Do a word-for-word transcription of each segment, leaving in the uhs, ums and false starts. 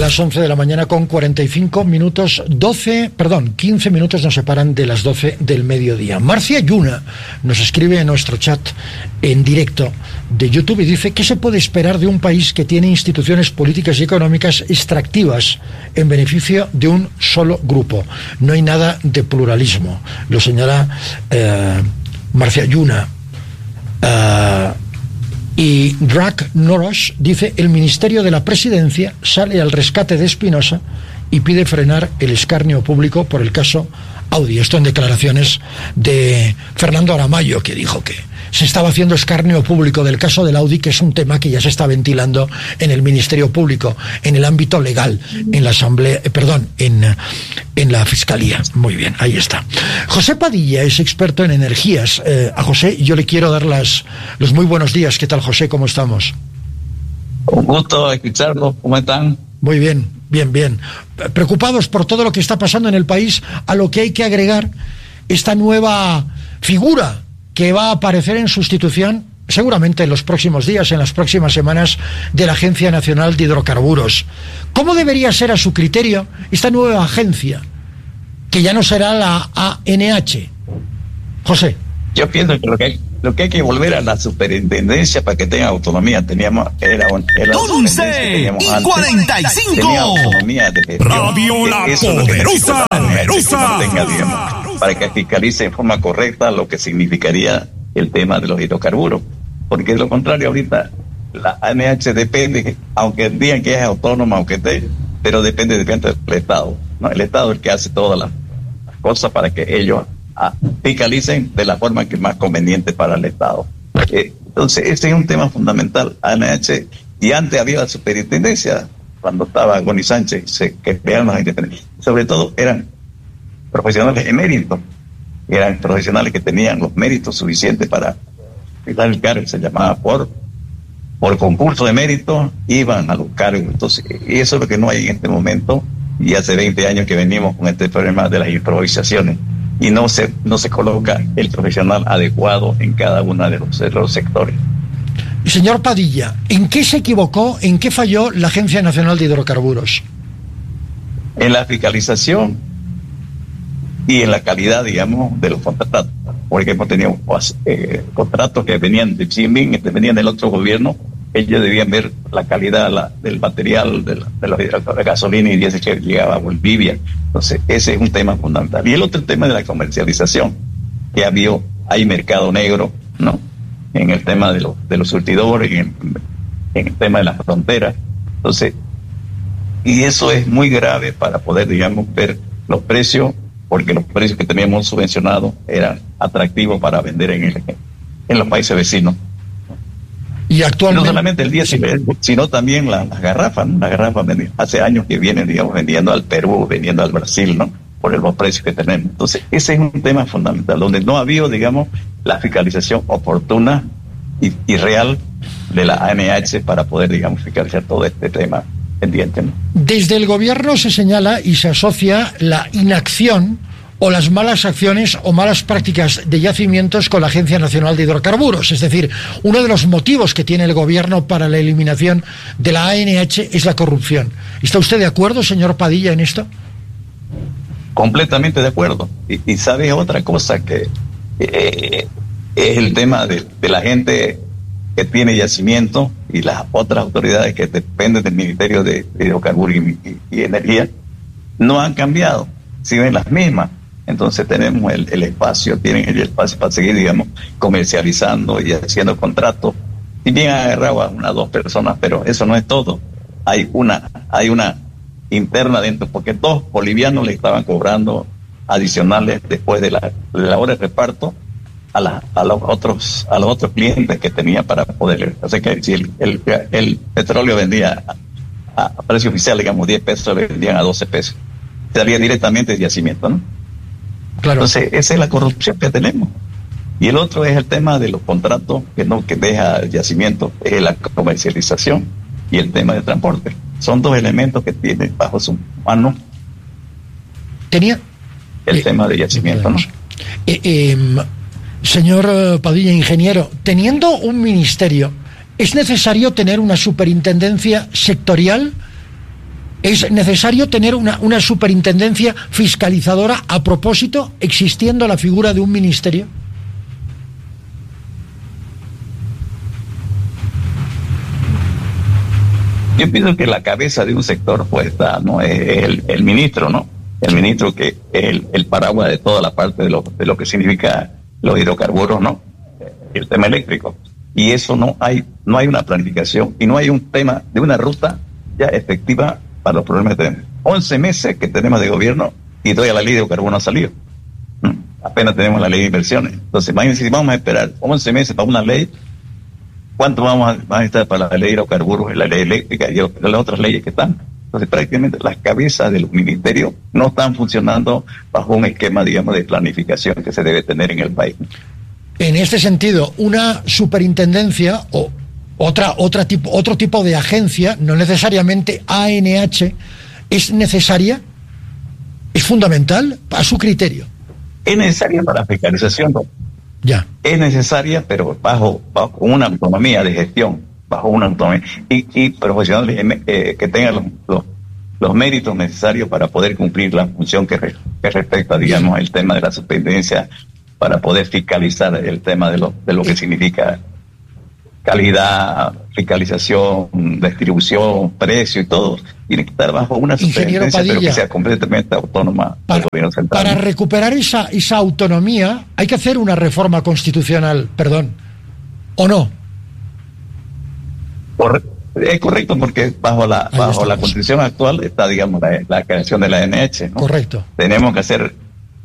Las once de la mañana con cuarenta y cinco minutos, doce, perdón, quince minutos nos separan de las doce del mediodía. Marcia Yuna nos escribe en nuestro chat en directo de YouTube y dice: ¿qué se puede esperar de un país que tiene instituciones políticas y económicas extractivas en beneficio de un solo grupo? No hay nada de pluralismo, lo señala eh, Marcia Yuna. Uh, y Drak Norosh dice: el Ministerio de la Presidencia sale al rescate de Espinosa y pide frenar el escarnio público por el caso Audi. Esto en declaraciones de Fernando Aramayo, que dijo que se estaba haciendo escarnio público del caso del Audi, que es un tema que ya se está ventilando en el Ministerio Público, en el ámbito legal, en la Asamblea, eh, perdón, en, en la Fiscalía. Muy bien, ahí está. José Padilla es experto en energías. Eh, a José yo le quiero dar las, los muy buenos días. ¿Qué tal, José? ¿Cómo estamos? Un gusto escucharlo. ¿Cómo están? Muy bien, bien, bien. Preocupados por todo lo que está pasando en el país, a lo que hay que agregar esta nueva figura que va a aparecer en sustitución, seguramente en los próximos días, en las próximas semanas, de la Agencia Nacional de Hidrocarburos. ¿Cómo debería ser, a su criterio, esta nueva agencia, que ya no será la A N H? José. Yo pienso que lo que hay, lo que hay que volver a la superintendencia para que tenga autonomía. Teníamos, era, era once y cuarenta y cinco. Tenía autonomía de gestión. Radio La Poderosa, Poderosa. Para que fiscalice en forma correcta lo que significaría el tema de los hidrocarburos. Porque de lo contrario, ahorita la A N H depende, aunque digan que es autónoma, aunque esté, pero depende, depende del Estado, ¿no? El Estado es el que hace todas las cosas para que ellos ah, fiscalicen de la forma que es más conveniente para el Estado. Eh, entonces, ese es un tema fundamental. A N H, y antes había la superintendencia, cuando estaba Goni Sánchez, se, que crearon las independencias. Sobre todo eran profesionales eméritos, eran profesionales que tenían los méritos suficientes para dar el cargo, se llamaba por por concurso de méritos, iban a los cargos. Entonces, y eso es lo que no hay en este momento, y hace veinte años que venimos con este problema de las improvisaciones, y no se no se coloca el profesional adecuado en cada uno de los, de los sectores. Señor Padilla, ¿en qué se equivocó, en qué falló la Agencia Nacional de Hidrocarburos? En la fiscalización y en la calidad, digamos, de los contratos. Por ejemplo, teníamos eh, contratos que venían de Chimbín, que venían del otro gobierno. Ellos debían ver la calidad la, del material, de la, de la, de la gasolina y diésel que llegaba a Bolivia. Entonces, ese es un tema fundamental. Y el otro tema de la comercialización, que había, hay mercado negro, ¿no? En el tema de, los de los surtidores, en, en el tema de las fronteras. Entonces, y eso es muy grave para poder, digamos, ver los precios, porque los precios que teníamos subvencionados eran atractivos para vender en, el, en los países vecinos. Y actualmente... No solamente el diésel, sino también las la garrafas, ¿no? Las garrafas hace años que vienen, digamos, vendiendo al Perú, vendiendo al Brasil, ¿no? Por los precios que tenemos. Entonces, ese es un tema fundamental, donde no ha habido, digamos, la fiscalización oportuna y, y real de la A N H para poder, digamos, fiscalizar todo este tema pendiente, ¿no? Desde el gobierno se señala y se asocia la inacción o las malas acciones o malas prácticas de yacimientos con la Agencia Nacional de Hidrocarburos. Es decir, uno de los motivos que tiene el gobierno para la eliminación de la A N H es la corrupción. ¿Está usted de acuerdo, señor Padilla, en esto? Completamente de acuerdo. Y, y sabe otra cosa, que eh, es el tema de, de la gente que tiene yacimiento y las otras autoridades que dependen del Ministerio de Hidrocarburos y, y, y Energía no han cambiado, siguen las mismas. Entonces tenemos el, el espacio, tienen el espacio para seguir, digamos, comercializando y haciendo contratos. Y bien han agarrado a una o dos personas, pero eso no es todo. Hay una, hay una interna dentro, porque dos bolivianos le estaban cobrando adicionales después de la, de la hora de reparto a, la, a los otros a los otros clientes que tenía para poder. O sea que si el, el, el petróleo vendía a, a precio oficial, digamos, diez pesos, le vendían a doce pesos. Salía directamente de yacimiento, ¿no? Claro. Entonces, esa es la corrupción que tenemos. Y el otro es el tema de los contratos que no que deja el yacimiento, es la comercialización y el tema de transporte. Son dos elementos que tiene bajo su mano tenía el eh, tema de yacimiento, ¿no? Eh, eh, señor Padilla, ingeniero, teniendo un ministerio, ¿es necesario tener una superintendencia sectorial ¿Es necesario tener una, una superintendencia fiscalizadora a propósito, existiendo la figura de un ministerio? Yo pienso que la cabeza de un sector pues está, ¿no? Es el, el ministro, ¿no? El ministro que es el, el paraguas de toda la parte de lo, de lo que significa los hidrocarburos, ¿no? El tema eléctrico. Y eso no hay, no hay una planificación y no hay un tema de una ruta ya efectiva para los problemas que tenemos. once meses que tenemos de gobierno y todavía la ley de hidrocarburos no ha salido. ¿Mm? Apenas tenemos la ley de inversiones. Entonces, imagínense si vamos a esperar once meses para una ley, ¿cuánto vamos a, vamos a estar para la ley de hidrocarburos, la ley eléctrica y las otras leyes que están? Entonces, prácticamente las cabezas del ministerio no están funcionando bajo un esquema, digamos, de planificación que se debe tener en el país. En este sentido, una superintendencia o otra, otra tipo, otro tipo de agencia, no necesariamente A N H, ¿es necesaria? ¿Es fundamental a su criterio? Es necesaria para fiscalización, ¿no? Ya. Es necesaria, pero bajo, bajo una autonomía de gestión, bajo una autonomía, y, y profesionales eh, que tengan los, los, los méritos necesarios para poder cumplir la función que, re, que respecta, digamos, el tema de la superintendencia, para poder fiscalizar el tema de lo, de lo que significa calidad, fiscalización, distribución, precio y todo. Tiene que estar bajo una superintendencia, pero que sea completamente autónoma para, del gobierno central. Para recuperar esa, esa autonomía hay que hacer una reforma constitucional, perdón, ¿o no? Por, es correcto, porque bajo la Ahí bajo estamos. la constitución actual está, digamos, la, la creación de la A N H, ¿no? Correcto. Tenemos que hacer...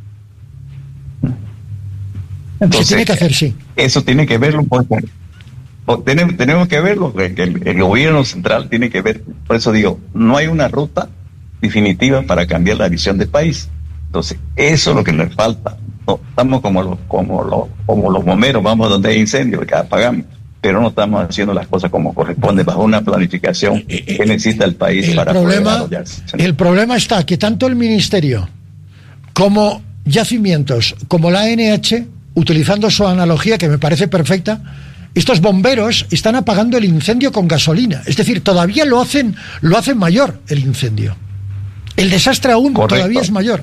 Entonces, se tiene que hacer, sí. Eso tiene que verlo, pues, tenemos, tenemos que verlo, que el, el gobierno central tiene que ver, por eso digo, no hay una ruta definitiva para cambiar la visión del país. Entonces, eso es lo que nos falta. No, estamos como los, como los, como los bomberos, vamos donde hay incendio, que apagamos, pero no estamos haciendo las cosas como corresponde, bajo una planificación que necesita el país el para problema, poder el problema está que tanto el ministerio como Yacimientos, como la A N H, utilizando su analogía que me parece perfecta, estos bomberos están apagando el incendio con gasolina. Es decir, todavía lo hacen, lo hacen mayor el incendio. El desastre aún Correcto. todavía es mayor.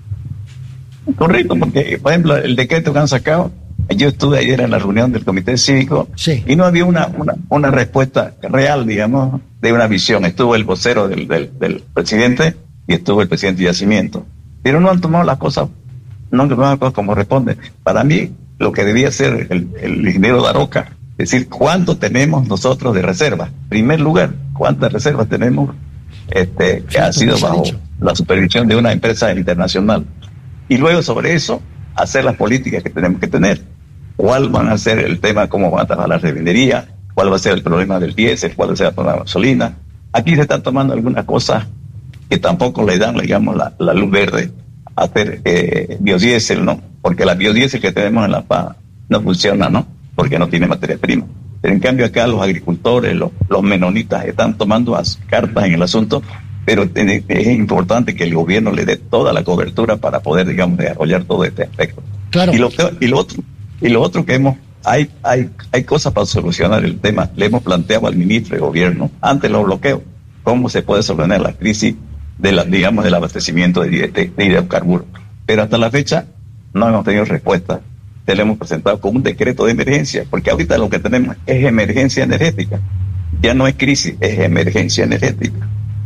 Correcto, porque, por ejemplo, el decreto que han sacado, yo estuve ayer en la reunión del Comité Cívico sí. y no había una, una, una respuesta real, digamos, de una visión. Estuvo el vocero del, del, del presidente y estuvo el presidente de Yacimiento. Pero no han tomado las cosas, no han tomado las cosas como responde. Para mí, lo que debía ser el, el ingeniero Daroca, es decir, ¿cuánto tenemos nosotros de reservas? En primer lugar, ¿cuántas reservas tenemos este, que sí, ha sido bajo la supervisión de una empresa internacional? Y luego sobre eso, hacer las políticas que tenemos que tener. ¿Cuál van a ser el tema, cómo van a trabajar la refinería? ¿Cuál va a ser el problema del diésel? ¿Cuál va a ser el problema de la gasolina? Aquí se están tomando algunas cosas que tampoco le dan, digamos, la, la luz verde a hacer eh, biodiesel, ¿no? Porque la biodiesel que tenemos en La Paz no funciona, ¿no? Porque no tiene materia prima. Pero en cambio acá los agricultores, los, los menonitas están tomando las cartas en el asunto, pero es importante que el gobierno le dé toda la cobertura para poder, digamos, desarrollar todo este aspecto. Claro. Y lo, y lo otro, y lo otro que hemos, hay, hay, hay cosas para solucionar el tema. Le hemos planteado al ministro de gobierno, ante los bloqueos, cómo se puede solucionar la crisis de la, digamos, del abastecimiento de, de, de hidrocarburos. Pero hasta la fecha no hemos tenido respuesta. Te lo hemos presentado como un decreto de emergencia, porque ahorita lo que tenemos es emergencia energética. Ya no es crisis, es emergencia energética.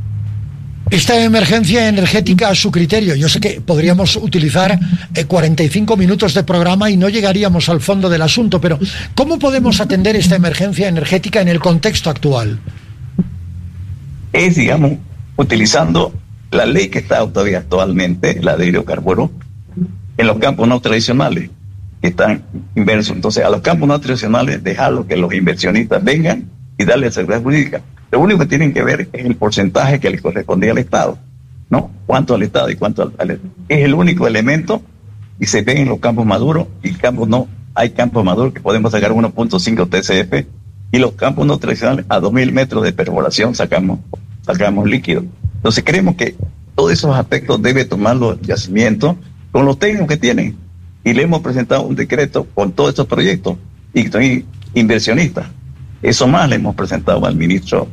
Esta emergencia energética a su criterio, yo sé que podríamos utilizar eh, cuarenta y cinco minutos de programa y no llegaríamos al fondo del asunto, pero ¿cómo podemos atender esta emergencia energética en el contexto actual? Es, digamos, utilizando la ley que está todavía actualmente, la de hidrocarburos, en los campos no tradicionales, que están inversos. Entonces, a los campos no tradicionales, dejarlo que los inversionistas vengan y darle seguridad jurídica. Lo único que tienen que ver es el porcentaje que le correspondía al Estado, ¿no? Cuánto al Estado y cuánto al, al... Es el único elemento, y se ven en los campos maduros, y campos no, hay campos maduros que podemos sacar uno punto cinco T C F, y los campos no tradicionales a dos mil metros de perforación sacamos, sacamos líquido. Entonces creemos que todos esos aspectos debe tomar los yacimientos con los técnicos que tienen, y le hemos presentado un decreto con todos estos proyectos, y también inversionistas. Eso más le hemos presentado al ministro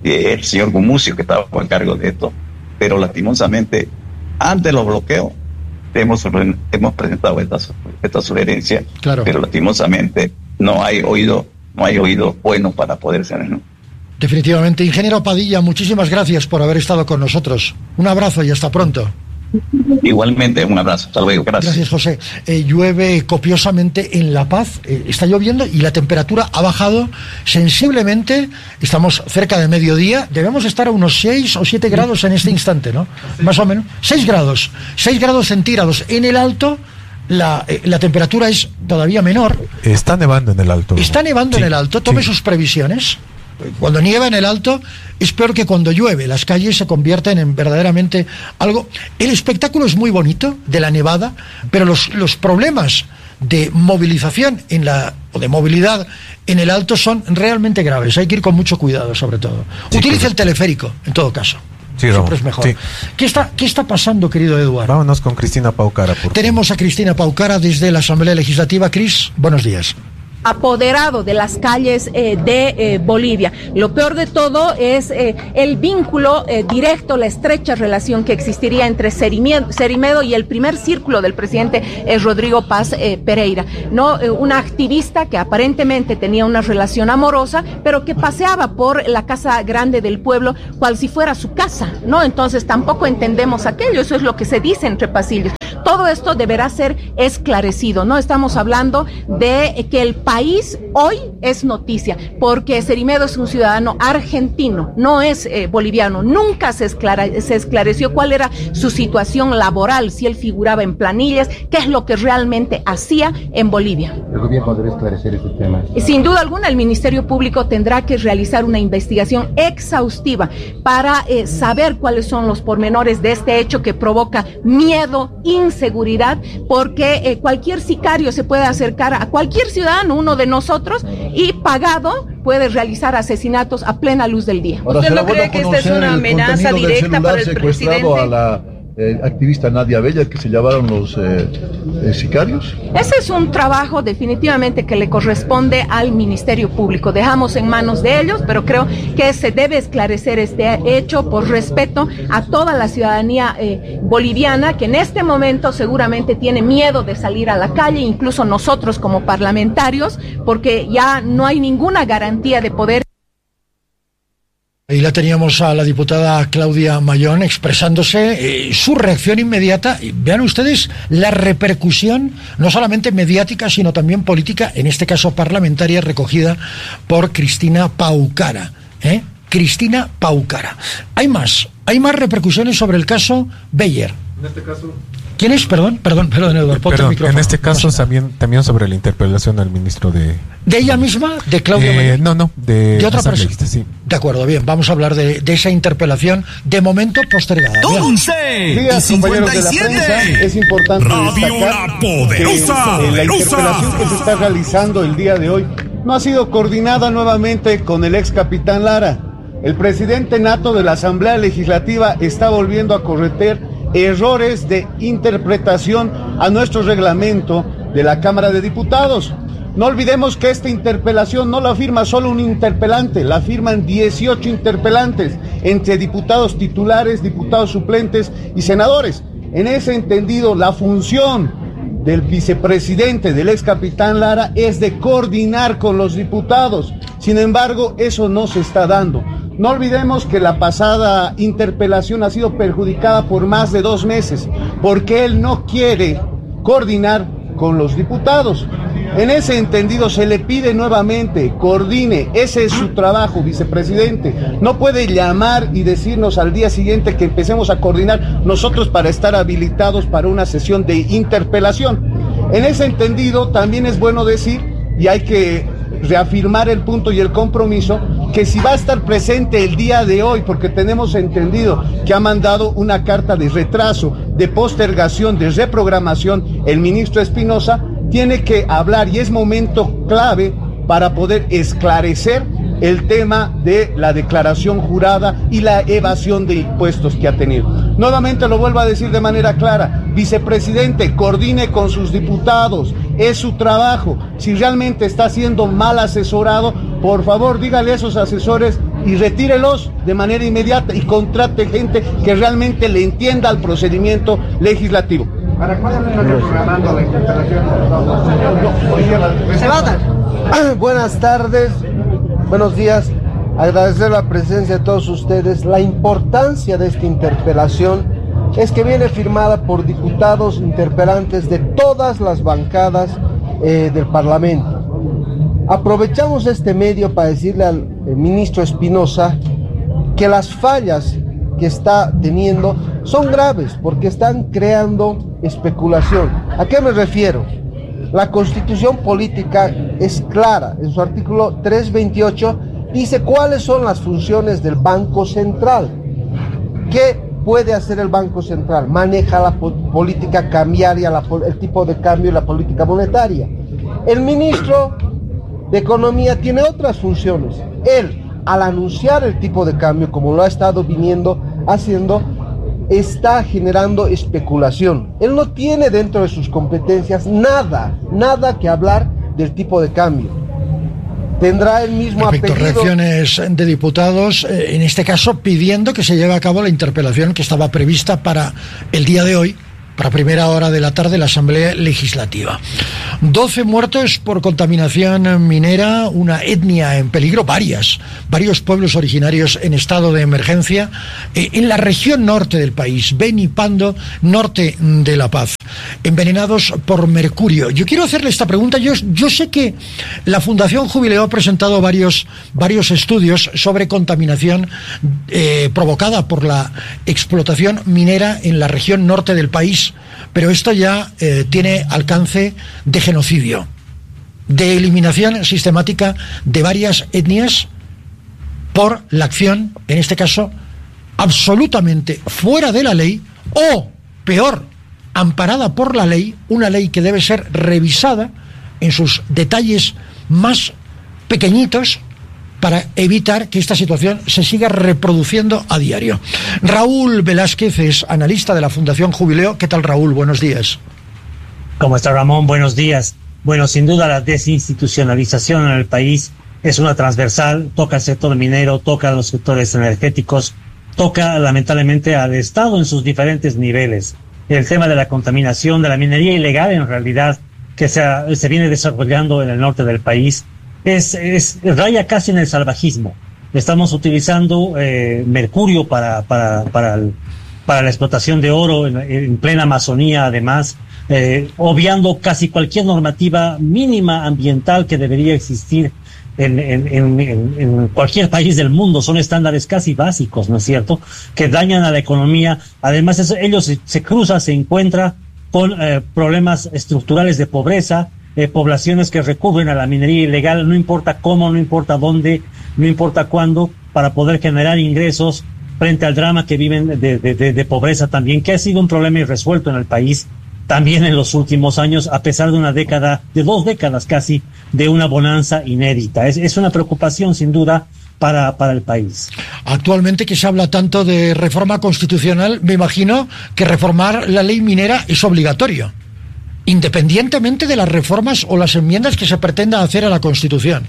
eh, el señor Gumucio, que estaba a cargo de esto, pero lastimosamente, antes de los bloqueos, hemos, hemos presentado esta, esta sugerencia, claro. Pero lastimosamente no hay oído, no hay oído bueno para poder ser, ¿no? Definitivamente. Ingeniero Padilla, muchísimas gracias por haber estado con nosotros. Un abrazo y hasta pronto. Igualmente, un abrazo. Hasta luego. Gracias. Gracias, José. Eh, llueve copiosamente en La Paz. Eh, está lloviendo y la temperatura ha bajado sensiblemente. Estamos cerca de mediodía. Debemos estar a unos seis o siete grados en este instante, ¿no? Más o menos. seis grados. seis grados centígrados. En el Alto, la, eh, la temperatura es todavía menor. Está nevando en el Alto. Está nevando sí, en el Alto. Tome sí. sus previsiones. Cuando nieva en el Alto es peor que cuando llueve. Las calles se convierten en verdaderamente algo. El espectáculo es muy bonito de la nevada, pero los, los problemas de movilización en la o de movilidad en el Alto son realmente graves. Hay que ir con mucho cuidado, sobre todo. Sí, Utilice correcto. el teleférico, en todo caso. Sí, Siempre Ramón, es mejor. Sí. ¿Qué está, ¿Qué está pasando, querido Eduardo? Vámonos con Cristina Paucara. Por Tenemos a Cristina Paucara desde la Asamblea Legislativa. Cris, buenos días. Apoderado de las calles eh, de eh, Bolivia. Lo peor de todo es eh, el vínculo eh, directo, la estrecha relación que existiría entre Cerimedo y el primer círculo del presidente eh, Rodrigo Paz eh, Pereira, ¿no? Eh, una activista que aparentemente tenía una relación amorosa, pero que paseaba por la Casa Grande del Pueblo cual si fuera su casa, ¿no? Entonces tampoco entendemos aquello, eso es lo que se dice entre pasillos. Todo esto deberá ser esclarecido, ¿no? Estamos hablando de que el país hoy es noticia, porque Cerimedo es un ciudadano argentino, no es eh, boliviano. Nunca se, esclare- se esclareció cuál era su situación laboral, si él figuraba en planillas, qué es lo que realmente hacía en Bolivia. ¿El gobierno debe esclarecer este tema? Sin duda alguna, el Ministerio Público tendrá que realizar una investigación exhaustiva para eh, saber cuáles son los pormenores de este hecho que provoca miedo, inseguridad, porque eh, cualquier sicario se puede acercar a cualquier ciudadano, uno de nosotros, y pagado puede realizar asesinatos a plena luz del día. Ahora, ¿usted no cree que esta es una amenaza directa para el presidente? A la eh, activista Nadia Bella, que se llevaron los eh, eh, sicarios. Ese es un trabajo definitivamente que le corresponde al Ministerio Público. Dejamos en manos de ellos, pero creo que se debe esclarecer este hecho por respeto a toda la ciudadanía eh, boliviana, que en este momento seguramente tiene miedo de salir a la calle, incluso nosotros como parlamentarios, porque ya no hay ninguna garantía de poder. Ahí la teníamos a la diputada Claudia Mayón expresándose eh, su reacción inmediata. Y vean ustedes la repercusión, no solamente mediática, sino también política, en este caso parlamentaria, recogida por Cristina Paucara. ¿eh? Cristina Paucara. Hay más, hay más repercusiones sobre el caso Beyer. En este caso... ¿Quién es? Perdón, perdón, perdón, Eduardo. Perdón, en este caso no también, también sobre la interpelación al ministro de... ¿De ella misma? ¿De Claudia eh, Mayón? No, no, de, de otra persona. Sí. De acuerdo, bien, vamos a hablar de, de esa interpelación, de momento postergada. once y cincuenta y siete. Es importante Radio La Poderosa. Que, eh, la interpelación que se está realizando el día de hoy no ha sido coordinada nuevamente con el ex capitán Lara. El presidente nato de la Asamblea Legislativa está volviendo a correter errores de interpretación a nuestro reglamento de la Cámara de Diputados. No olvidemos que esta interpelación no la firma solo un interpelante, la firman dieciocho interpelantes, entre diputados titulares, diputados suplentes y senadores. En ese entendido, la función del vicepresidente, del ex capitán Lara, es de coordinar con los diputados. Sin embargo, eso no se está dando. No olvidemos que la pasada interpelación ha sido perjudicada por más de dos meses, porque él no quiere coordinar con los diputados. En ese entendido se le pide nuevamente, coordine, ese es su trabajo, vicepresidente. No puede llamar y decirnos al día siguiente que empecemos a coordinar nosotros para estar habilitados para una sesión de interpelación. En ese entendido también es bueno decir, y hay que reafirmar el punto y el compromiso, que si va a estar presente el día de hoy, porque tenemos entendido que ha mandado una carta de retraso, de postergación, de reprogramación, el ministro Espinosa, tiene que hablar y es momento clave para poder esclarecer el tema de la declaración jurada y la evasión de impuestos que ha tenido. Nuevamente lo vuelvo a decir de manera clara, vicepresidente, coordine con sus diputados, es su trabajo. Si realmente está siendo mal asesorado, por favor dígale a esos asesores y retírelos de manera inmediata y contrate gente que realmente le entienda al procedimiento legislativo. ¿Para cuándo están programando la interpelación? Se va a dar. Buenas tardes, buenos días. Agradecer la presencia de todos ustedes. La importancia de esta interpelación es que viene firmada por diputados interpelantes de todas las bancadas eh, del Parlamento. Aprovechamos este medio para decirle al eh, ministro Espinosa que las fallas que está teniendo son graves porque están creando especulación. ¿A qué me refiero? La Constitución política es clara. En su artículo trescientos veintiocho dice cuáles son las funciones del Banco Central. ¿Qué puede hacer el Banco Central? Maneja la po- política cambiaria, la, el tipo de cambio y la política monetaria. El ministro de Economía tiene otras funciones. Él, al anunciar el tipo de cambio, como lo ha estado viniendo haciendo, está generando especulación. Él no tiene dentro de sus competencias nada, nada que hablar del tipo de cambio. Tendrá el mismo Respecto, apellido. reacciones de diputados, eh, en este caso pidiendo que se lleve a cabo la interpelación que estaba prevista para el día de hoy, para primera hora de la tarde, la Asamblea Legislativa. doce muertos por contaminación minera, una etnia en peligro, varias, varios pueblos originarios en estado de emergencia, eh, en la región norte del país, Beni Pando, norte de La Paz, envenenados por mercurio. Yo quiero hacerle esta pregunta. Yo, yo sé que la Fundación Jubileo ha presentado varios, varios estudios sobre contaminación eh, provocada por la explotación minera en la región norte del país, pero esto ya eh, tiene alcance de genocidio, de eliminación sistemática de varias etnias por la acción, en este caso, absolutamente fuera de la ley, o peor, amparada por la ley, una ley que debe ser revisada en sus detalles más pequeñitos para evitar que esta situación se siga reproduciendo a diario. Raúl Velázquez es analista de la Fundación Jubileo. ¿Qué tal, Raúl? Buenos días. ¿Cómo está, Ramón? Buenos días. Bueno, sin duda la desinstitucionalización en el país es una transversal, toca al sector minero, toca a los sectores energéticos, toca lamentablemente al Estado en sus diferentes niveles. El tema de la contaminación, de la minería ilegal en realidad, que se, se viene desarrollando en el norte del país, es, es raya casi en el salvajismo. Estamos utilizando eh, mercurio para, para, para, el, para la explotación de oro en, en plena Amazonía, además, eh, obviando casi cualquier normativa mínima ambiental que debería existir en, en, en, en, en cualquier país del mundo. Son estándares casi básicos, ¿no es cierto?, que dañan a la economía. Además, eso, ellos se, se cruza, se encuentra con eh, problemas estructurales de pobreza, eh, poblaciones que recurren a la minería ilegal, no importa cómo, no importa dónde, no importa cuándo, para poder generar ingresos frente al drama que viven de, de, de, de pobreza también, que ha sido un problema irresuelto en el país también en los últimos años, a pesar de una década, de dos décadas casi, de una bonanza inédita. Es, es una preocupación, sin duda, para, para el país. Actualmente, que se habla tanto de reforma constitucional, me imagino que reformar la ley minera es obligatorio, independientemente de las reformas o las enmiendas que se pretenda hacer a la Constitución.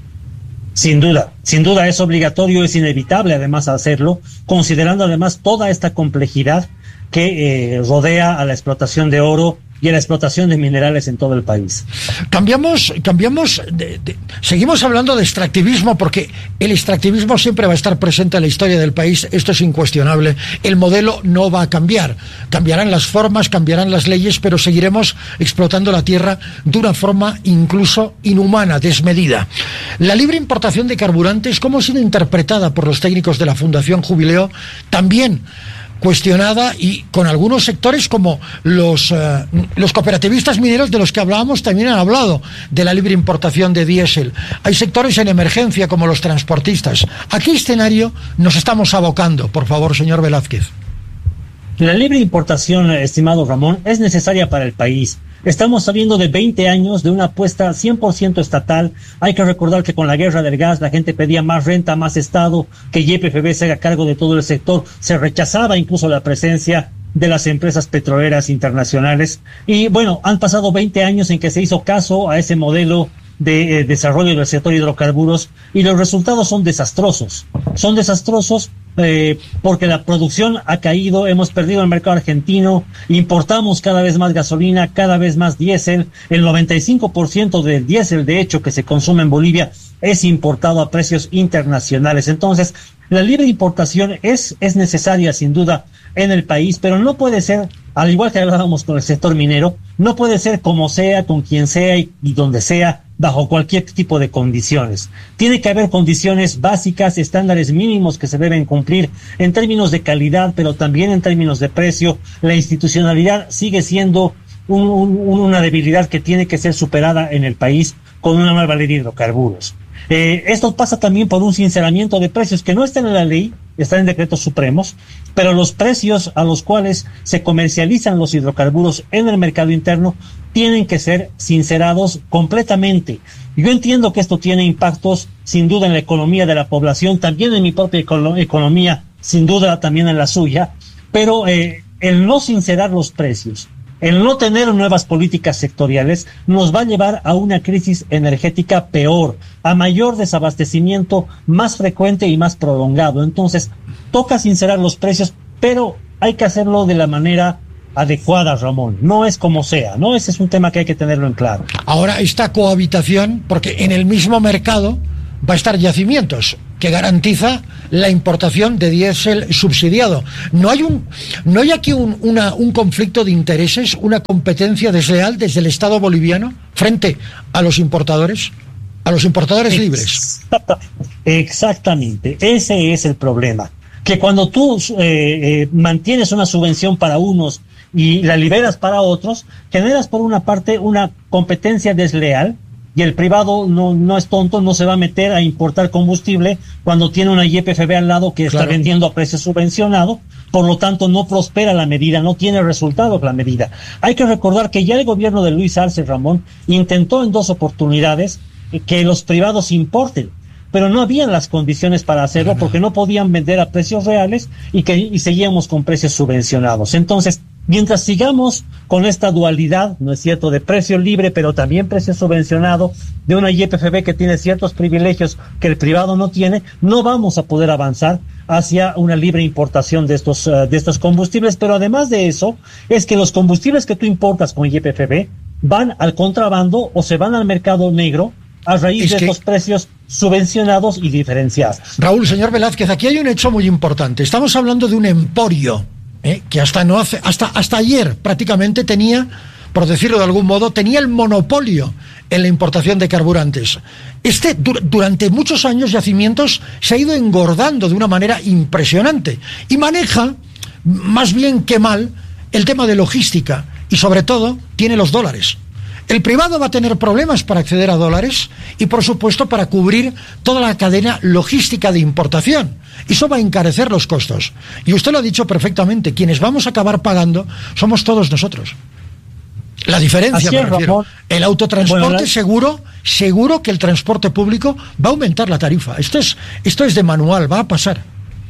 Sin duda, sin duda es obligatorio, es inevitable además hacerlo, considerando además toda esta complejidad que eh, rodea a la explotación de oro y a la explotación de minerales en todo el país. Cambiamos, cambiamos, de, de, seguimos hablando de extractivismo, porque el extractivismo siempre va a estar presente en la historia del país, esto es incuestionable. El modelo no va a cambiar, cambiarán las formas, cambiarán las leyes, pero seguiremos explotando la tierra de una forma incluso inhumana, desmedida. La libre importación de carburantes, ¿cómo ha sido interpretada por los técnicos de la Fundación Jubileo? También cuestionada, y con algunos sectores como los, uh, los cooperativistas mineros de los que hablábamos también han hablado de la libre importación de diésel. Hay sectores en emergencia como los transportistas. ¿A qué escenario nos estamos abocando? Por favor, señor Velázquez. La libre importación, estimado Ramón, es necesaria para el país. Estamos saliendo de veinte años de una apuesta cien por ciento estatal. Hay que recordar que con la guerra del gas la gente pedía más renta, más Estado, que Y P F B se haga cargo de todo el sector. Se rechazaba incluso la presencia de las empresas petroleras internacionales. Y bueno, han pasado veinte años en que se hizo caso a ese modelo de eh, desarrollo del sector hidrocarburos y los resultados son desastrosos. Son desastrosos eh, porque la producción ha caído, hemos perdido el mercado argentino, importamos cada vez más gasolina, cada vez más diésel. El noventa y cinco por ciento del diésel, de hecho, que se consume en Bolivia es importado a precios internacionales. Entonces, la libre importación es, es necesaria, sin duda, en el país, pero no puede ser, al igual que hablábamos con el sector minero, no puede ser como sea, con quien sea y, y donde sea, bajo cualquier tipo de condiciones. Tiene que haber condiciones básicas, estándares mínimos que se deben cumplir en términos de calidad, pero también en términos de precio. La institucionalidad sigue siendo un, un, una debilidad que tiene que ser superada en el país con una nueva ley de hidrocarburos. Eh, esto pasa también por un sinceramiento de precios que no está en la ley, está en decretos supremos, pero los precios a los cuales se comercializan los hidrocarburos en el mercado interno tienen que ser sincerados completamente. Yo entiendo que esto tiene impactos sin duda en la economía de la población, también en mi propia econo- economía, sin duda también en la suya, pero eh, el no sincerar los precios, el no tener nuevas políticas sectoriales nos va a llevar a una crisis energética peor, a mayor desabastecimiento más frecuente y más prolongado. Entonces, toca sincerar los precios, pero hay que hacerlo de la manera adecuada, Ramón. No es como sea, ¿no? Ese es un tema que hay que tenerlo en claro. Ahora, esta cohabitación, porque en el mismo mercado va a estar Yacimientos, que garantiza la importación de diésel subsidiado. ¿No hay un, no hay aquí un, una, un conflicto de intereses, una competencia desleal desde el Estado boliviano frente a los importadores, a los importadores libres? Exactamente, ese es el problema. Que cuando tú eh, eh, mantienes una subvención para unos y la liberas para otros, generas por una parte una competencia desleal. Y el privado no, no es tonto, no se va a meter a importar combustible cuando tiene una Y P F B al lado que claro. está vendiendo a precio subvencionado, por lo tanto no prospera la medida, no tiene resultados la medida. Hay que recordar que ya el gobierno de Luis Arce, Ramón, intentó en dos oportunidades que los privados importen, pero no habían las condiciones para hacerlo porque no podían vender a precios reales y que y seguíamos con precios subvencionados. Entonces, mientras sigamos con esta dualidad, ¿no es cierto?, de precio libre, pero también precio subvencionado, de una Y P F B que tiene ciertos privilegios que el privado no tiene, no vamos a poder avanzar hacia una libre importación de estos, uh, de estos combustibles. Pero además de eso, es que los combustibles que tú importas con Y P F B van al contrabando o se van al mercado negro a raíz es de que... estos precios subvencionados y diferenciados. Raúl, señor Velázquez, aquí hay un hecho muy importante. Estamos hablando de un emporio, ¿eh? que hasta no hace, hasta, hasta ayer prácticamente tenía, por decirlo de algún modo, tenía el monopolio en la importación de carburantes. Este, dur- durante muchos años, Yacimientos se ha ido engordando de una manera impresionante y maneja, más bien que mal, el tema de logística y sobre todo tiene los dólares. El privado va a tener problemas para acceder a dólares y, por supuesto, para cubrir toda la cadena logística de importación. Eso va a encarecer los costos. Y usted lo ha dicho perfectamente, quienes vamos a acabar pagando somos todos nosotros. La diferencia, me refiero. El autotransporte, bueno, la... seguro, seguro que el transporte público va a aumentar la tarifa. Esto es, esto es de manual, va a pasar.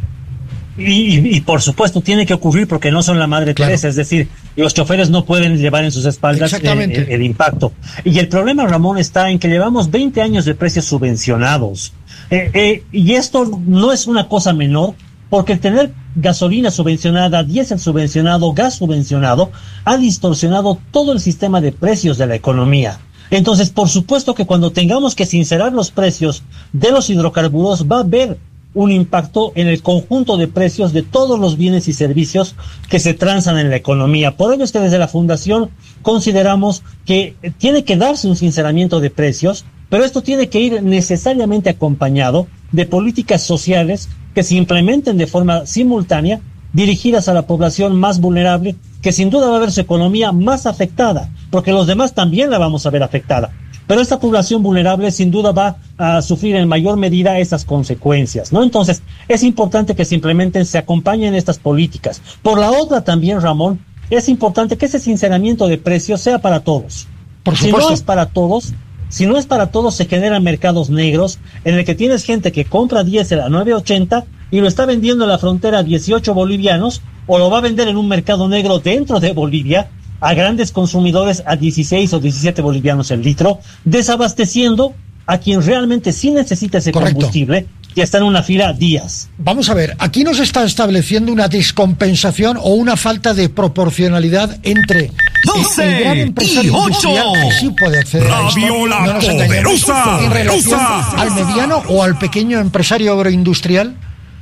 Y, y, y por supuesto tiene que ocurrir porque no son la madre claro. Teresa, es decir, los choferes no pueden llevar en sus espaldas el, el, el impacto. Y el problema, Ramón, está en que llevamos veinte años de precios subvencionados. Eh, eh, y esto no es una cosa menor, porque el tener gasolina subvencionada, diésel subvencionado, gas subvencionado, ha distorsionado todo el sistema de precios de la economía. Entonces, por supuesto que cuando tengamos que sincerar los precios de los hidrocarburos, va a haber un impacto en el conjunto de precios de todos los bienes y servicios que se transan en la economía. Por ello es que desde la Fundación consideramos que tiene que darse un sinceramiento de precios, pero esto tiene que ir necesariamente acompañado de políticas sociales que se implementen de forma simultánea, dirigidas a la población más vulnerable, que sin duda va a ver su economía más afectada, porque los demás también la vamos a ver afectada. Pero esta población vulnerable sin duda va a sufrir en mayor medida esas consecuencias, ¿no? Entonces, es importante que se implementen, se acompañen estas políticas. Por la otra también, Ramón, es importante que ese sinceramiento de precios sea para todos. Por supuesto. Si no es para todos, si no es para todos, se generan mercados negros en el que tienes gente que compra diésel a nueve ochenta y lo está vendiendo en la frontera a dieciocho bolivianos, o lo va a vender en un mercado negro dentro de Bolivia, a grandes consumidores a dieciséis o diecisiete bolivianos el litro, desabasteciendo a quien realmente sí necesita ese Correcto. combustible y está en una fila días. Vamos a ver, aquí no se está estableciendo una descompensación o una falta de proporcionalidad entre doce el gran empresario y ocho. industrial que sí puede acceder a esto, Radio La no nos engañemos, Poderosa. en relación Poderosa. al mediano o al pequeño empresario agroindustrial.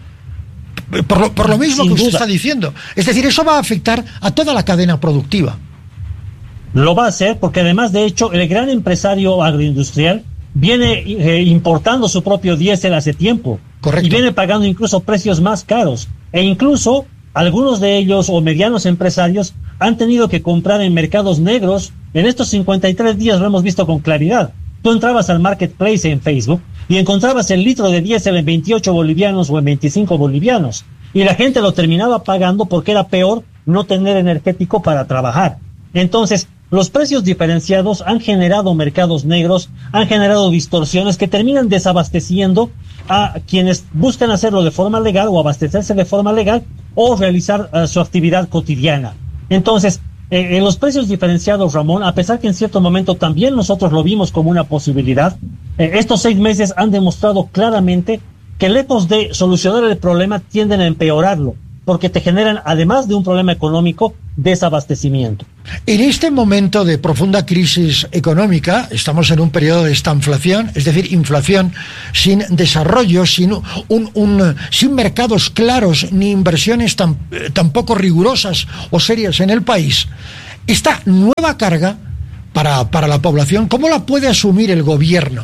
Por lo, por lo mismo Sin que usted duda. está diciendo. Es decir, eso va a afectar a toda la cadena productiva. Lo va a hacer porque además, de hecho, el gran empresario agroindustrial viene eh, importando su propio diésel hace tiempo. Correcto. Y viene pagando incluso precios más caros. E incluso algunos de ellos o medianos empresarios han tenido que comprar en mercados negros. En estos cincuenta y tres días lo hemos visto con claridad. Tú entrabas al marketplace en Facebook y encontrabas el litro de diésel en veintiocho bolivianos o en veinticinco bolivianos. Y la gente lo terminaba pagando porque era peor no tener energético para trabajar. Entonces, los precios diferenciados han generado mercados negros, han generado distorsiones que terminan desabasteciendo a quienes buscan hacerlo de forma legal o abastecerse de forma legal o realizar uh, su actividad cotidiana. Entonces, eh, en los precios diferenciados, Ramón, a pesar que en cierto momento también nosotros lo vimos como una posibilidad, eh, estos seis meses han demostrado claramente que lejos de solucionar el problema tienden a empeorarlo, porque te generan, además de un problema económico, desabastecimiento. En este momento de profunda crisis económica, estamos en un periodo de estanflación, es decir, inflación sin desarrollo, sin, un, un, sin mercados claros ni inversiones tan, tampoco rigurosas o serias en el país. Esta nueva carga para, para la población, ¿cómo la puede asumir el gobierno?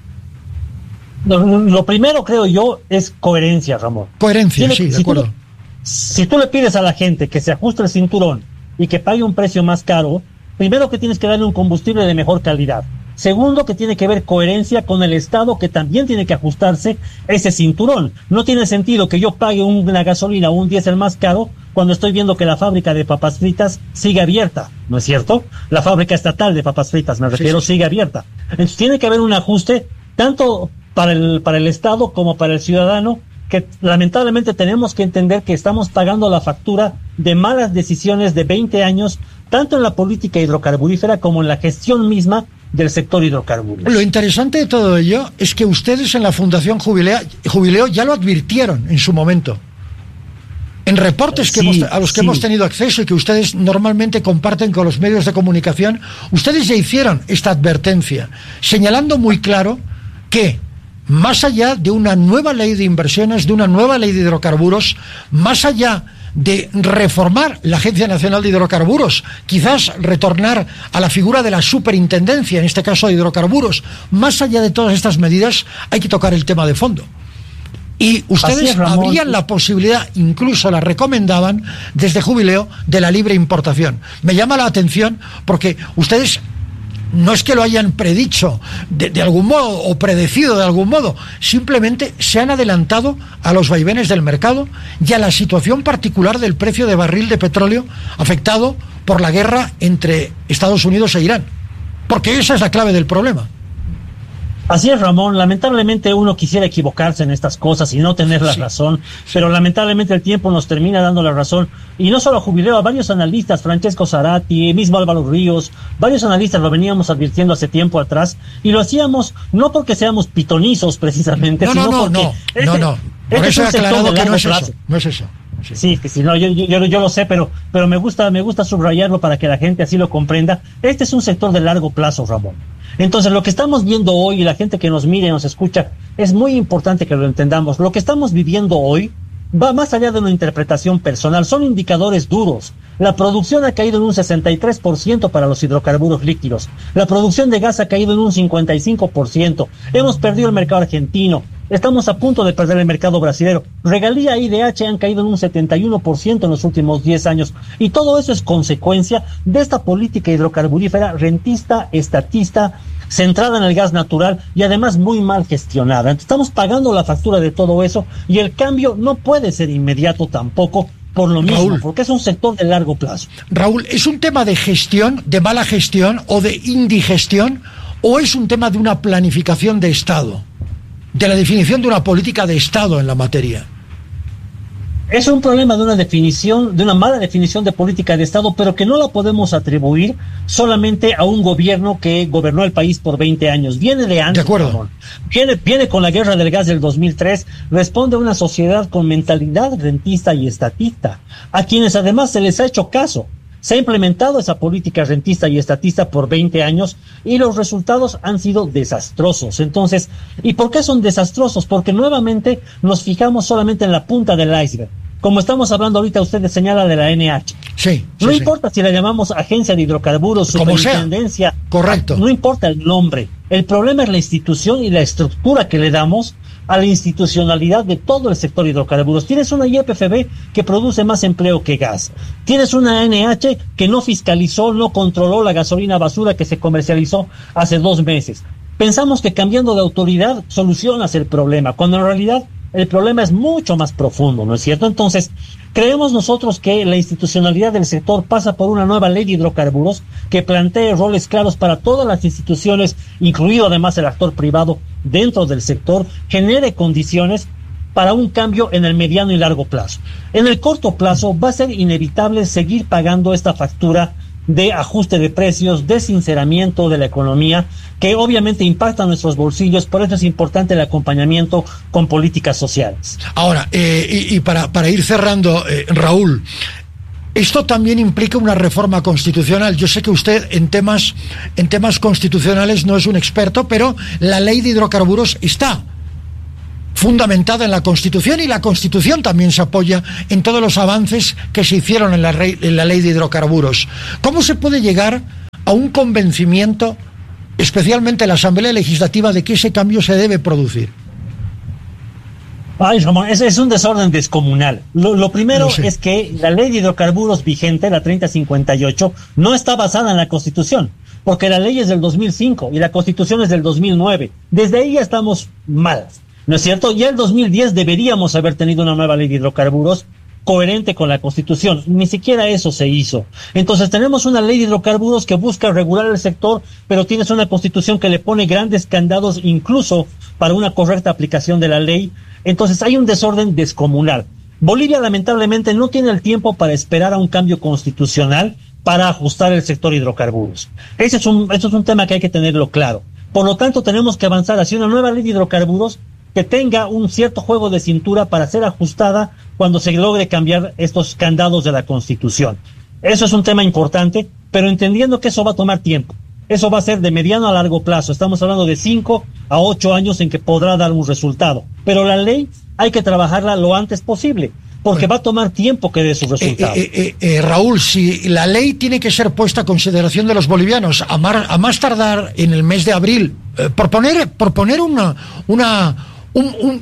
Lo, lo primero, creo yo, es coherencia, Ramón. Coherencia, Tiene, sí, de si acuerdo. Tú, si tú le pides a la gente que se ajuste el cinturón y que pague un precio más caro, primero que tienes que darle un combustible de mejor calidad. Segundo, que tiene que ver coherencia con el Estado, que también tiene que ajustarse ese cinturón. No tiene sentido que yo pague una gasolina o un diésel más caro cuando estoy viendo que la fábrica de papas fritas sigue abierta, ¿no es cierto? La fábrica estatal de papas fritas, me refiero, sí, sí. sigue abierta. Entonces tiene que haber un ajuste tanto para el, para el Estado como para el ciudadano, que lamentablemente tenemos que entender que estamos pagando la factura de malas decisiones de veinte años, tanto en la política hidrocarburífera como en la gestión misma del sector hidrocarburos. Lo interesante de todo ello es que ustedes en la Fundación Jubilea, Jubileo ya lo advirtieron en su momento. En reportes que sí, hemos, a los que sí. hemos tenido acceso y que ustedes normalmente comparten con los medios de comunicación, ustedes ya hicieron esta advertencia, señalando muy claro que más allá de una nueva ley de inversiones, de una nueva ley de hidrocarburos, más allá de reformar la Agencia Nacional de Hidrocarburos, quizás retornar a la figura de la superintendencia, en este caso de hidrocarburos, más allá de todas estas medidas, hay que tocar el tema de fondo. Y ustedes es, abrían la posibilidad, incluso la recomendaban desde Jubileo, de la libre importación. Me llama la atención porque ustedes no es que lo hayan predicho de, de algún modo o predecido de algún modo, simplemente se han adelantado a los vaivenes del mercado y a la situación particular del precio de barril de petróleo afectado por la guerra entre Estados Unidos e Irán, porque esa es la clave del problema. Así es, Ramón. Lamentablemente uno quisiera equivocarse en estas cosas y no tener la sí, razón, sí. pero lamentablemente el tiempo nos termina dando la razón. Y no solo a Jubileo, a varios analistas, Francesco Zarati, mismo Álvaro Ríos, varios analistas lo veníamos advirtiendo hace tiempo atrás, y lo hacíamos no porque seamos pitonizos precisamente, no, sino no, no, porque... No, este, no, no, por este eso he es aclarado que no es eso, no es eso. Sí, sí que si no, yo, yo, yo lo sé, pero, pero me gusta, me gusta subrayarlo para que la gente así lo comprenda. Este es un sector de largo plazo, Ramón. Entonces, lo que estamos viendo hoy, y la gente que nos mire y nos escucha, es muy importante que lo entendamos. Lo que estamos viviendo hoy va más allá de una interpretación personal, son indicadores duros. La producción ha caído en un sesenta y tres por ciento para los hidrocarburos líquidos. La producción de gas ha caído en un cincuenta y cinco por ciento. Hemos perdido el mercado argentino. Estamos a punto de perder el mercado brasilero. Regalía I D H han caído en un setenta y uno por ciento en los últimos diez años. Y todo eso es consecuencia de esta política hidrocarburífera rentista, estatista, centrada en el gas natural y además muy mal gestionada. Estamos pagando la factura de todo eso y el cambio no puede ser inmediato tampoco por lo mismo, Raúl, porque es un sector de largo plazo. Raúl, ¿es un tema de gestión, de mala gestión o de indigestión, o es un tema de una planificación de Estado, de la definición de una política de Estado en la materia? Es un problema de una definición, de una mala definición de política de Estado, pero que no la podemos atribuir solamente a un gobierno que gobernó el país por veinte años. Viene de antes. De acuerdo. Viene, viene con la guerra del gas del dos mil tres, responde a una sociedad con mentalidad rentista y estatista, a quienes además se les ha hecho caso. Se ha implementado esa política rentista y estatista por veinte años y los resultados han sido desastrosos. Entonces, ¿y por qué son desastrosos? Porque nuevamente nos fijamos solamente en la punta del iceberg. Como estamos hablando ahorita, usted señala de la N H. Sí. No sí, importa sí. si la llamamos Agencia de Hidrocarburos, como Superintendencia. Sea. Correcto. No importa el nombre. El problema es la institución y la estructura que le damos a la institucionalidad de todo el sector hidrocarburos. Tienes una Y P F B que produce más empleo que gas. Tienes una N H que no fiscalizó, no controló la gasolina basura que se comercializó hace dos meses. Pensamos que cambiando de autoridad solucionas el problema, cuando en realidad el problema es mucho más profundo, ¿no es cierto? Entonces, creemos nosotros que la institucionalidad del sector pasa por una nueva ley de hidrocarburos que plantee roles claros para todas las instituciones, incluido además el actor privado dentro del sector, genere condiciones para un cambio en el mediano y largo plazo. En el corto plazo va a ser inevitable seguir pagando esta factura de ajuste de precios, de sinceramiento de la economía, que obviamente impacta nuestros bolsillos. Por eso es importante el acompañamiento con políticas sociales. Ahora, eh, y, y para, para ir cerrando, eh, Raúl, esto también implica una reforma constitucional. Yo sé que usted en temas, en temas constitucionales no es un experto, pero la ley de hidrocarburos está fundamentada en la Constitución y la Constitución también se apoya en todos los avances que se hicieron en la, rey, en la ley de hidrocarburos. ¿Cómo se puede llegar a un convencimiento, especialmente en la Asamblea Legislativa, de que ese cambio se debe producir? Ay, Ramón, es, es un desorden descomunal. Lo, lo primero no sé. es que la ley de hidrocarburos vigente, la treinta cincuenta y ocho, no está basada en la Constitución, porque la ley es del dos mil cinco y la Constitución es del dos mil nueve. Desde ahí ya estamos mal, ¿no es cierto? Ya el dos mil diez deberíamos haber tenido una nueva ley de hidrocarburos coherente con la Constitución. Ni siquiera eso se hizo. Entonces tenemos una ley de hidrocarburos que busca regular el sector, pero tienes una Constitución que le pone grandes candados incluso para una correcta aplicación de la ley. Entonces hay un desorden descomunal. Bolivia lamentablemente no tiene el tiempo para esperar a un cambio constitucional para ajustar el sector hidrocarburos. Ese es un, ese es un tema que hay que tenerlo claro. Por lo tanto, tenemos que avanzar hacia una nueva ley de hidrocarburos que tenga un cierto juego de cintura para ser ajustada cuando se logre cambiar estos candados de la Constitución. Eso es un tema importante, pero entendiendo que eso va a tomar tiempo. Eso va a ser de mediano a largo plazo. Estamos hablando de cinco a ocho años en que podrá dar un resultado. Pero la ley hay que trabajarla lo antes posible, porque va a tomar tiempo que dé su resultado. Eh, eh, eh, eh, Raúl, si la ley tiene que ser puesta a consideración de los bolivianos a, mar, a más tardar en el mes de abril, eh, por poner, por poner una, una, un, un,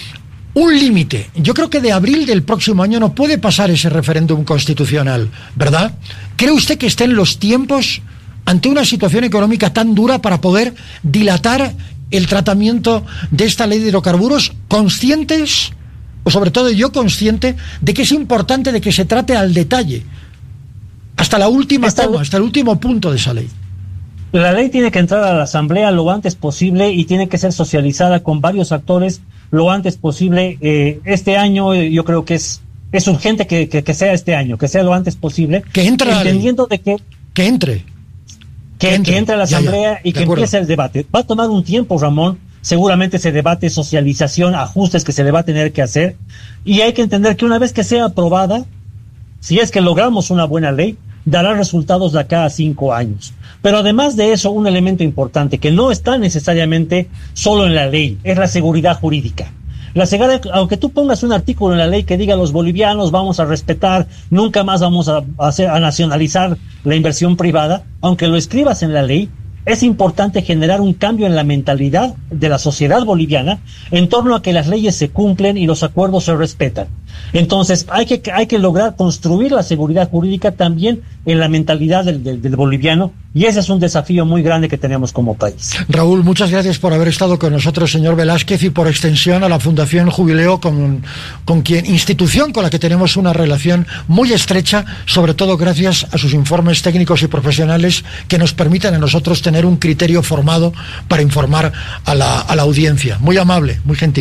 un límite, yo creo que de abril del próximo año no puede pasar ese referéndum constitucional, ¿verdad? ¿Cree usted que estén los tiempos ante una situación económica tan dura para poder dilatar el tratamiento de esta ley de hidrocarburos, conscientes, o sobre todo yo consciente, de que es importante de que se trate al detalle, hasta la última Esta toma, hasta el último punto de esa ley? La ley tiene que entrar a la Asamblea lo antes posible y tiene que ser socializada con varios actores lo antes posible. Eh, este año eh, yo creo que es, es urgente que, que, que sea este año, que sea lo antes posible. Que entre entendiendo de que... Que entre. Que, que, entre. que entre a la Asamblea ya, ya. y que empiece el debate. Va a tomar un tiempo, Ramón. Seguramente ese debate, socialización, ajustes que se le va a tener que hacer. Y hay que entender que una vez que sea aprobada, si es que logramos una buena ley, dará resultados de acá a cinco años. Pero además de eso, un elemento importante que no está necesariamente solo en la ley, es la seguridad jurídica. La seguridad, aunque tú pongas un artículo en la ley que diga los bolivianos vamos a respetar, nunca más vamos a, a, hacer, a nacionalizar la inversión privada, aunque lo escribas en la ley, es importante generar un cambio en la mentalidad de la sociedad boliviana en torno a que las leyes se cumplen y los acuerdos se respetan. Entonces hay que, hay que lograr construir la seguridad jurídica también en la mentalidad del, del, del boliviano, y ese es un desafío muy grande que tenemos como país. Raúl, muchas gracias por haber estado con nosotros, señor Velázquez, y por extensión a la Fundación Jubileo, con, con quien, institución con la que tenemos una relación muy estrecha, sobre todo gracias a sus informes técnicos y profesionales que nos permiten a nosotros tener un criterio formado para informar a la, a la audiencia. Muy amable, muy gentil.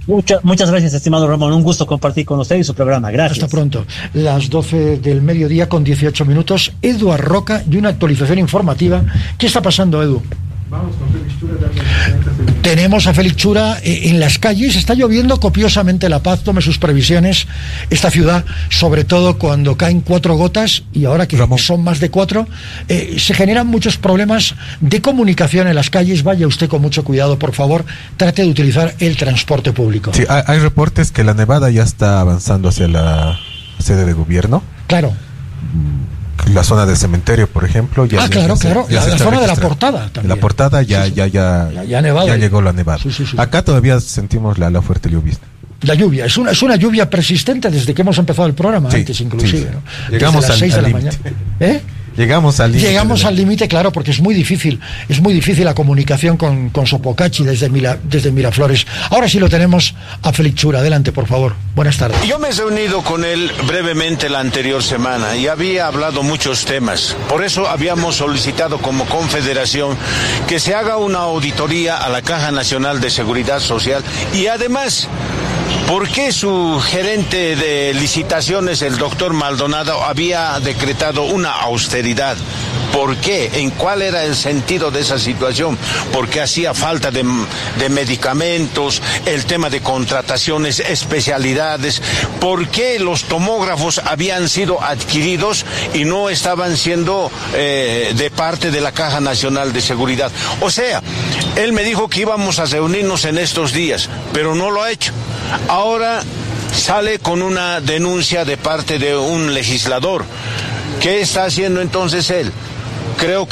Mucha, muchas gracias, estimado Ramón. Un gusto compartir con usted y su programa. Gracias. Hasta pronto. Las doce del mediodía con dieciocho minutos. Edu Arroca y una actualización informativa. ¿Qué está pasando, Edu? Vamos con Félix Chura. Tenemos a Félix Chura eh, en las calles. Está lloviendo copiosamente La Paz. Tome sus previsiones. Esta ciudad, sobre todo cuando caen cuatro gotas, y ahora que Ramón. son más de cuatro, eh, se generan muchos problemas de comunicación en las calles. Vaya usted con mucho cuidado, por favor. Trate de utilizar el transporte público. Sí, hay, hay reportes que la nevada ya está avanzando hacia la sede de gobierno. Claro. La zona del cementerio, por ejemplo. Ya, ah, claro, ya, claro. Ya la, la zona de la portada también. La portada ya, sí, sí. ya, ya, ya, ya, nevado ya llegó la nevada. Sí, sí, sí. Acá todavía sentimos la, la fuerte lluvia. La lluvia, es una, es una lluvia persistente desde que hemos empezado el programa, sí, antes inclusive. Sí, sí. ¿no? Llegamos desde las al, seis al de la mañana. ¿Eh? Llegamos al límite. Llegamos al límite, claro, porque es muy difícil, es muy difícil la comunicación con, con Sopocachi desde, Mila, desde Miraflores. Ahora sí lo tenemos a Félix Chura. Adelante, por favor. Buenas tardes. Yo me he reunido con él brevemente la anterior semana y había hablado muchos temas. Por eso habíamos solicitado como confederación que se haga una auditoría a la Caja Nacional de Seguridad Social y además, ¿por qué su gerente de licitaciones, el doctor Maldonado, había decretado una austeridad? ¿Por qué? ¿En cuál era el sentido de esa situación? Porque hacía falta de, de medicamentos, el tema de contrataciones, especialidades. ¿Por qué los tomógrafos habían sido adquiridos y no estaban siendo eh, de parte de la Caja Nacional de Seguridad? O sea, él me dijo que íbamos a reunirnos en estos días, pero no lo ha hecho. Ahora sale con una denuncia de parte de un legislador. ¿Qué está haciendo entonces él? Creo que